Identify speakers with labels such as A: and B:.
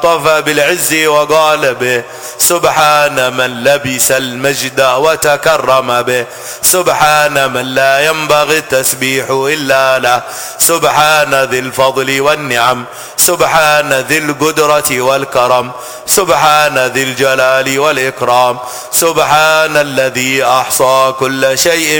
A: طفى بالعز وقال به سبحان من لبس المجد وتكرم به، سبحان من لا ينبغي التسبيح إلا له، سبحان ذي الفضل والنعم، سبحان ذي القدرة والكرم، سبحان ذي الجلال والإكرام، سبحان الذي أحصى كل شيء